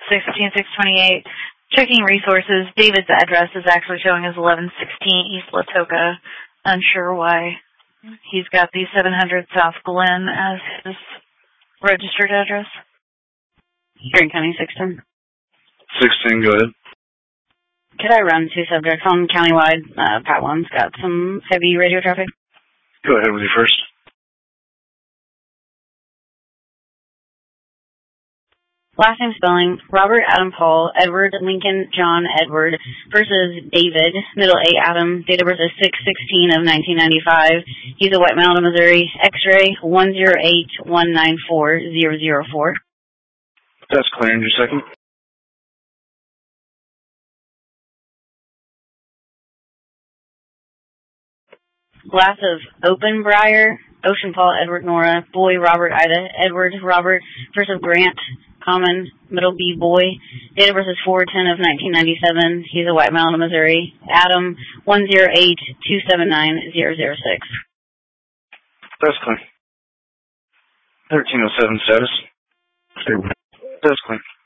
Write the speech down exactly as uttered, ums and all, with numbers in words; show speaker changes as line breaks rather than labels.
sixteen six twenty-eight. Checking resources. David's address is actually showing as eleven sixteen East Latoka. Unsure why he's got the seven hundred South Glen as his registered address.
Green County sixteen.
sixteen, go ahead.
Could I run two subjects on countywide? Uh, Pat one's got some heavy radio traffic.
Go ahead with you first.
Last name spelling, Robert Adam Paul, Edward Lincoln John Edward versus David, middle A Adam, date of birth is six sixteen of nineteen ninety-five. He's a white male out of Missouri, X-ray one zero eight one nine four zero zero four.
That's clear in your second.
Glass of Open Briar, Ocean Paul, Edward Nora, boy Robert Ida, Edward Robert versus Grant, common, middle B boy, date of birth is four ten of nineteen ninety-seven. He's a white male in Missouri. Adam one zero eight two seven nine zero zero six.
That's clear. thirteen oh seven status. That's clear.